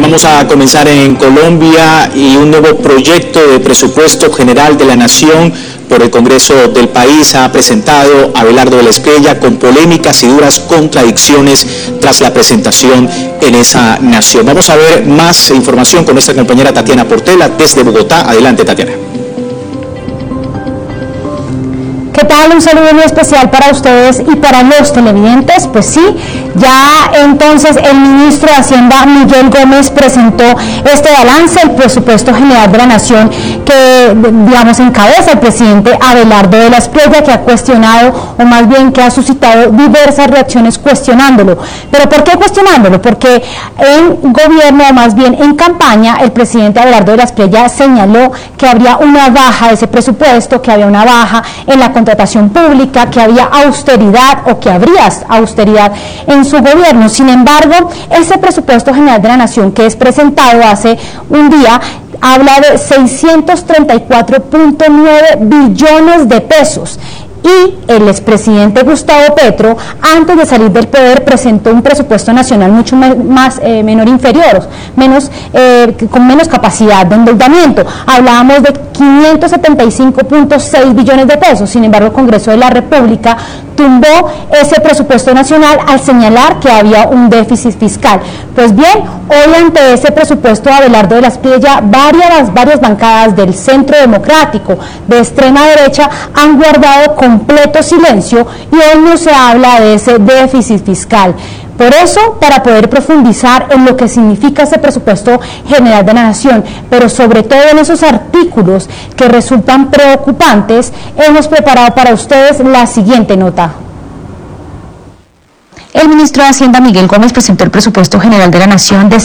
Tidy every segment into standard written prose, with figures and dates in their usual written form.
Vamos a comenzar en Colombia y un nuevo proyecto de presupuesto general de la Nación por el Congreso del país ha presentado Abelardo de la Espriella con polémicas y duras contradicciones tras la presentación en esa nación. Vamos a ver más información con nuestra compañera Tatiana Portela desde Bogotá. Adelante, Tatiana. ¿Qué tal? Un saludo muy especial para ustedes y para los televidentes. Pues sí, ya entonces el ministro de Hacienda Miguel Gómez presentó este balance, el presupuesto general de la Nación que, digamos, encabeza el presidente Abelardo de la Espriella, que ha cuestionado, o más bien que ha suscitado diversas reacciones cuestionándolo. ¿Pero por qué cuestionándolo? Porque en gobierno, o más bien en campaña, el presidente Abelardo de la Espriella señaló que habría una baja de ese presupuesto, que había una baja en la contratación pública, que había austeridad o que habría austeridad en su gobierno. Sin embargo, ese presupuesto general de la Nación que es presentado hace un día habla de 634.9 billones de pesos. Y el expresidente Gustavo Petro, antes de salir del poder, presentó un presupuesto nacional mucho más con menos capacidad de endeudamiento. Hablábamos de 575.6 billones de pesos. Sin embargo, el Congreso de la República tumbó ese presupuesto nacional al señalar que había un déficit fiscal. Pues bien, hoy ante ese presupuesto de Abelardo de la Espriella, varias bancadas del Centro Democrático, de extrema derecha, han guardado completo silencio y hoy no se habla de ese déficit fiscal. Por eso, para poder profundizar en lo que significa ese presupuesto general de la Nación, pero sobre todo en esos artículos que resultan preocupantes, hemos preparado para ustedes la siguiente nota. El ministro de Hacienda Miguel Gómez presentó el presupuesto general de la Nación de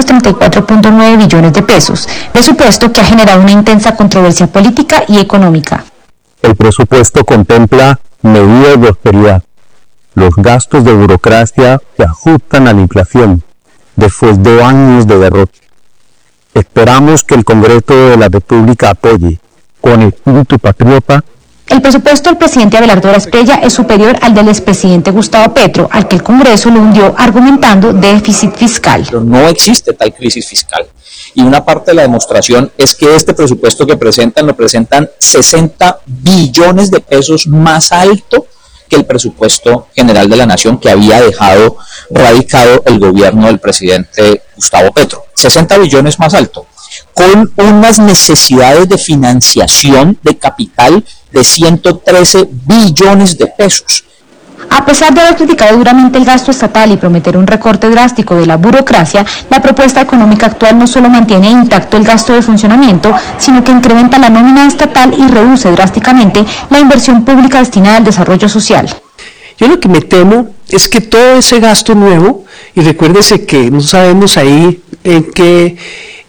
634.9 billones de pesos, presupuesto que ha generado una intensa controversia política y económica. El presupuesto contempla medidas de austeridad. Los gastos de burocracia se ajustan a la inflación después de años de derroche. Esperamos que el Congreso de la República apoye con espíritu patriota. El presupuesto del presidente Abelardo de la Espriella es superior al del expresidente Gustavo Petro, al que el Congreso lo hundió argumentando déficit fiscal. Pero no existe tal crisis fiscal. Y una parte de la demostración es que este presupuesto que lo presentan 60 billones de pesos más alto que el presupuesto general de la Nación que había dejado radicado el gobierno del presidente Gustavo Petro. 60 billones más alto, con unas necesidades de financiación de capital de 113 billones de pesos. A pesar de haber criticado duramente el gasto estatal y prometer un recorte drástico de la burocracia, la propuesta económica actual no solo mantiene intacto el gasto de funcionamiento, sino que incrementa la nómina estatal y reduce drásticamente la inversión pública destinada al desarrollo social. Yo lo que me temo es que todo ese gasto nuevo, y recuérdese que no sabemos ahí en qué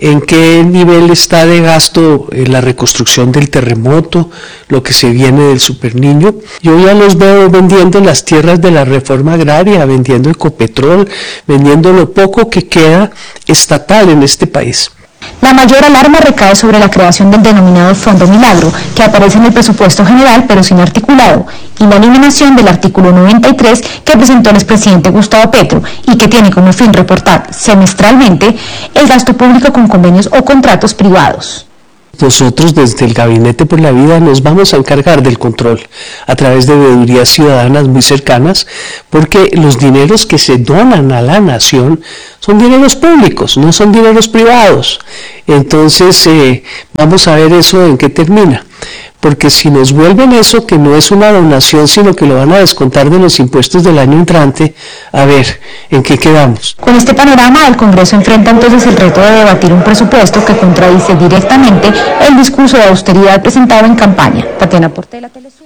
nivel está de gasto la reconstrucción del terremoto, lo que se viene del Superniño. Yo ya los veo vendiendo las tierras de la reforma agraria, vendiendo Ecopetrol, vendiendo lo poco que queda estatal en este país. La mayor alarma recae sobre la creación del denominado Fondo Milagro, que aparece en el presupuesto general pero sin articulado, y la eliminación del artículo 93 que presentó el expresidente Gustavo Petro y que tiene como fin reportar semestralmente el gasto público con convenios o contratos privados. Nosotros desde el Gabinete por la Vida nos vamos a encargar del control a través de veedurías ciudadanas muy cercanas, porque los dineros que se donan a la nación son dineros públicos, no son dineros privados. Entonces vamos a ver eso en qué termina. Porque si nos vuelven eso, que no es una donación, sino que lo van a descontar de los impuestos del año entrante, a ver, ¿en qué quedamos? Con este panorama, el Congreso enfrenta entonces el reto de debatir un presupuesto que contradice directamente el discurso de austeridad presentado en campaña. Tatiana Portela, Telesur.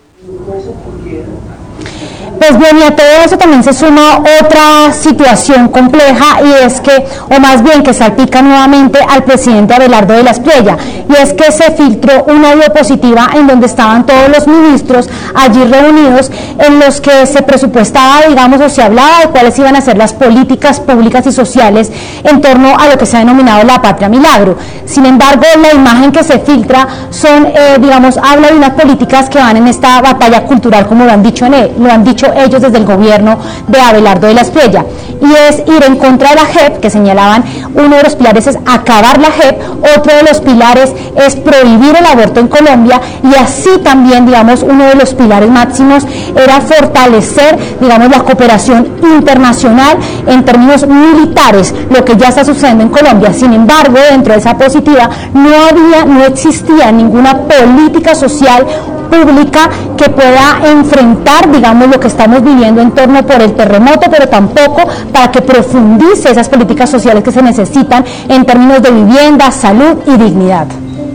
Pues bien, y a todo eso también se suma otra situación compleja, y es que, o más bien que salpica nuevamente al presidente Abelardo de la Espriella, y es que se filtró una diapositiva en donde estaban todos los ministros allí reunidos, en los que se presupuestaba, digamos, o se hablaba de cuáles iban a ser las políticas públicas y sociales en torno a lo que se ha denominado la Patria Milagro. Sin embargo, la imagen que se filtra son, digamos, habla de unas políticas que van en esta batalla cultural, como lo han dicho ellos desde el gobierno de Abelardo de la Espriella, y es ir en contra de la JEP, que señalaban uno de los pilares es acabar la JEP, otro de los pilares es prohibir el aborto en Colombia, y así también, digamos, uno de los pilares máximos era fortalecer, digamos, la cooperación internacional en términos militares, lo que ya está sucediendo en Colombia. Sin embargo, dentro de esa positiva no existía ninguna política social pública que pueda enfrentar, digamos, lo que estamos viviendo en torno por el terremoto, pero tampoco para que profundice esas políticas sociales que se necesitan en términos de vivienda, salud y dignidad.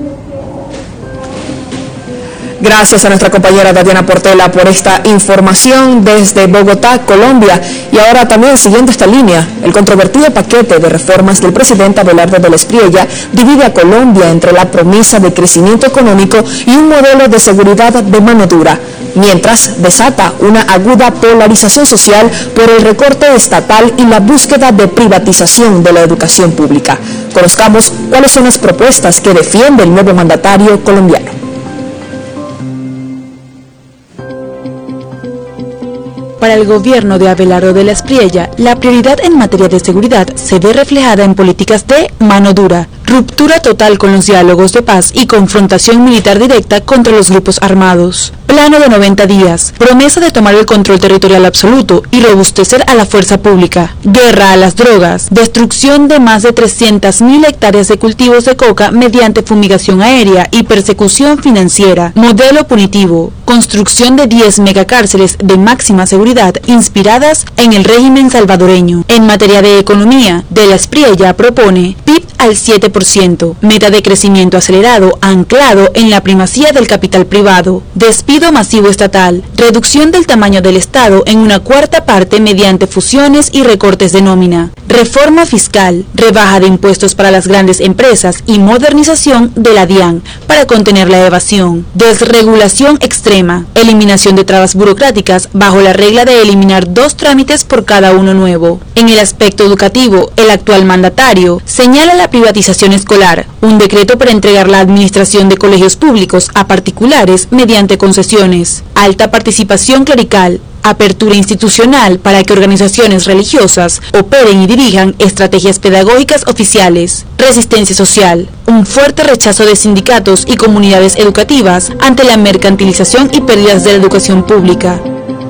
Gracias a nuestra compañera Tatiana Portela por esta información desde Bogotá, Colombia. Y ahora también siguiendo esta línea, el controvertido paquete de reformas del presidente Abelardo de la Espriella divide a Colombia entre la promesa de crecimiento económico y un modelo de seguridad de mano dura, mientras desata una aguda polarización social por el recorte estatal y la búsqueda de privatización de la educación pública. Conozcamos cuáles son las propuestas que defiende el nuevo mandatario colombiano. Para el gobierno de Abelardo de la Espriella, la prioridad en materia de seguridad se ve reflejada en políticas de mano dura, ruptura total con los diálogos de paz y confrontación militar directa contra los grupos armados. Plano de 90 días, promesa de tomar el control territorial absoluto y robustecer a la fuerza pública, guerra a las drogas, destrucción de más de 300.000 hectáreas de cultivos de coca mediante fumigación aérea y persecución financiera, modelo punitivo, construcción de 10 megacárceles de máxima seguridad inspiradas en el régimen salvadoreño. En materia de economía, de la Espriella propone PIB al 7%, meta de crecimiento acelerado anclado en la primacía del capital privado, despido masivo estatal, reducción del tamaño del Estado en una cuarta parte mediante fusiones y recortes de nómina, reforma fiscal, rebaja de impuestos para las grandes empresas y modernización de la DIAN para contener la evasión, desregulación extrema, eliminación de trabas burocráticas bajo la regla de eliminar 2 trámites por cada uno nuevo. En el aspecto educativo, el actual mandatario señala la privatización escolar, un decreto para entregar la administración de colegios públicos a particulares mediante concesiones, alta participación clerical, apertura institucional para que organizaciones religiosas operen y dirijan estrategias pedagógicas oficiales, resistencia social, un fuerte rechazo de sindicatos y comunidades educativas ante la mercantilización y pérdidas de la educación pública.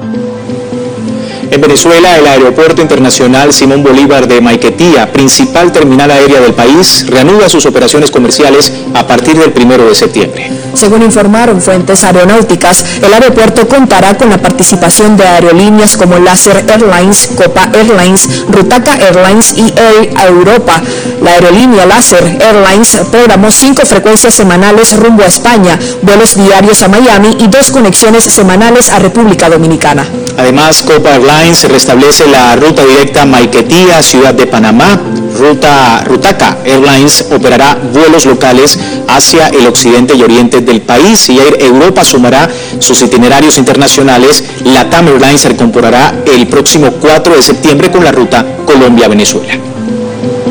En Venezuela, el Aeropuerto Internacional Simón Bolívar de Maiquetía, principal terminal aérea del país, reanuda sus operaciones comerciales a partir del 1 de septiembre. Según informaron fuentes aeronáuticas, el aeropuerto contará con la participación de aerolíneas como Laser Airlines, Copa Airlines, Rutaca Airlines y Air Europa. La aerolínea Laser Airlines programó 5 frecuencias semanales rumbo a España, vuelos diarios a Miami y 2 conexiones semanales a República Dominicana. Además, Copa Airlines restablece la ruta directa Maiquetía, Ciudad de Panamá. Rutaca Airlines operará vuelos locales hacia el occidente y oriente del país, y Air Europa sumará sus itinerarios internacionales. LATAM Airlines se incorporará el próximo 4 de septiembre con la ruta Colombia-Venezuela.